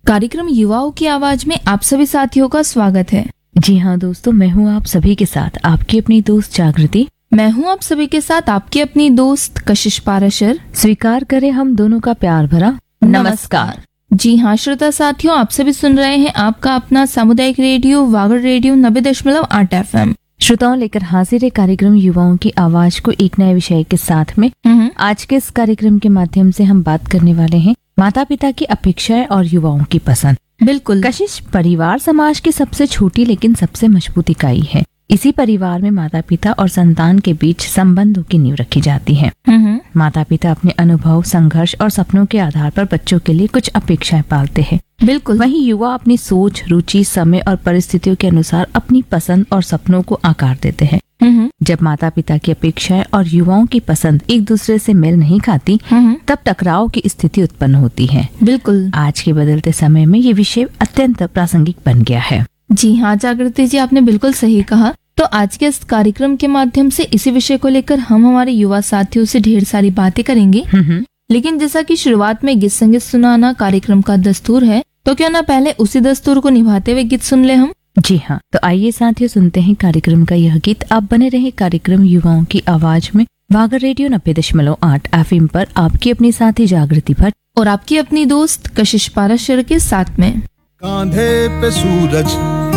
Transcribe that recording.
कार्यक्रम युवाओं की आवाज में आप सभी साथियों का स्वागत है। जी हाँ दोस्तों, मैं हूँ आप सभी के साथ आपकी अपनी दोस्त जागृति। मैं हूँ आप सभी के साथ आपकी अपनी दोस्त कशिश पाराशर। स्वीकार करें हम दोनों का प्यार भरा नमस्कार। जी हाँ श्रोता साथियों, आप सभी सुन रहे हैं आपका अपना सामुदायिक रेडियो वागड़ रेडियो 90.8 FM। श्रोताओं, लेकर हाजिर है कार्यक्रम युवाओं की आवाज को एक नए विषय के साथ में। आज के इस कार्यक्रम के माध्यम से हम बात करने वाले हैं माता पिता की अपेक्षाएं और युवाओं की पसंद। बिल्कुल कशिश, परिवार समाज की सबसे छोटी लेकिन सबसे मजबूत इकाई है। इसी परिवार में माता पिता और संतान के बीच संबंधों की नींव रखी जाती है। माता पिता अपने अनुभव, संघर्ष और सपनों के आधार पर बच्चों के लिए कुछ अपेक्षाएं पालते हैं। बिल्कुल। वहीं युवा अपनी सोच, रुचि, समय और परिस्थितियों के अनुसार अपनी पसंद और सपनों को आकार देते हैं। जब माता पिता की अपेक्षाएं और युवाओं की पसंद एक दूसरे से मेल नहीं खाती, तब टकराव की स्थिति उत्पन्न होती है। बिल्कुल। आज के बदलते समय में ये विषय अत्यंत प्रासंगिक बन गया है। जी हाँ जागृति जी, आपने बिल्कुल सही कहा। तो आज के इस कार्यक्रम के माध्यम से इसी विषय को लेकर हम हमारे युवा साथियों से ढेर सारी बातें करेंगे। लेकिन जैसा कि शुरुआत में गीत संगीत सुनाना कार्यक्रम का दस्तूर है, तो क्यों ना पहले उसी दस्तूर को निभाते हुए गीत सुन ले हम। जी हाँ, तो आइए साथियों सुनते हैं कार्यक्रम का यह गीत। आप बने रहे कार्यक्रम युवाओं की आवाज में वागड़ रेडियो 90.8 FM पर आपकी अपनी साथी जागृति भट्ट और आपकी अपनी दोस्त कशिश पाराशर के साथ में। कांधे पे सूरज